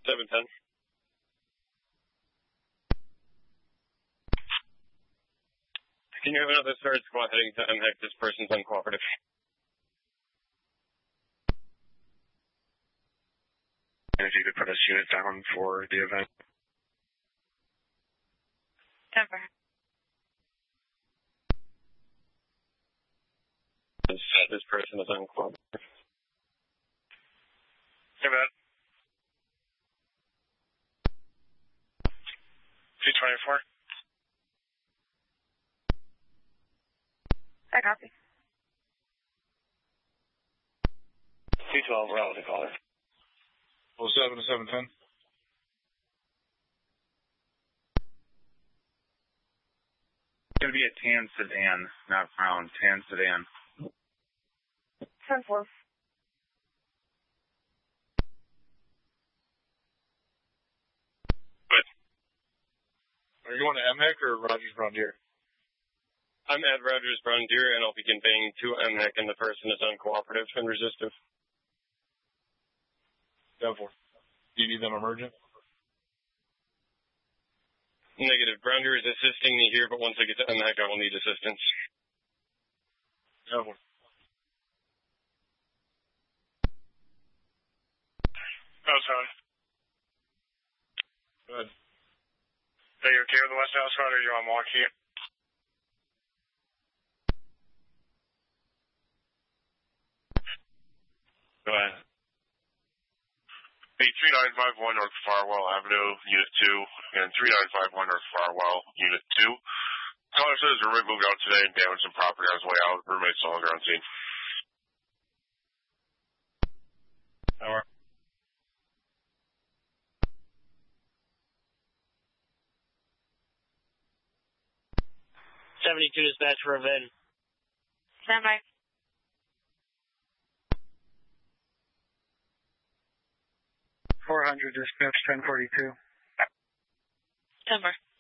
710. Can you have another third squad heading to MHEC? This person's uncooperative. If you could put this unit down for the event. Denver. This person is uncooperative. Hey, man. 224. I copy. 212, we're out with the caller. 07 to 710. It's going to be a tan sedan, not brown. Tan sedan. 10-4. Are you going to MHEC or Rogers Brown Deer? I'm at Rogers Brown Deer, and I'll be conveying to MHEC, and the person is uncooperative and resistive. 10-4. Do you need them emergent? Negative. Brown Deer is assisting me here, but once I get to MHEC, I will need assistance. 10-4. Oh, sorry. Good. Are you okay with the West House Road, or are you on walk here? Go ahead. 3951 North Farwell Avenue, Unit 2, and 3951 North Farwell, Unit 2. Caller says the rig moved out today and damaged some property on his way out. Roommate's no longer on scene. Hour. 72 dispatch for a VIN. Stand by. 400 dispatch 1042. Denver.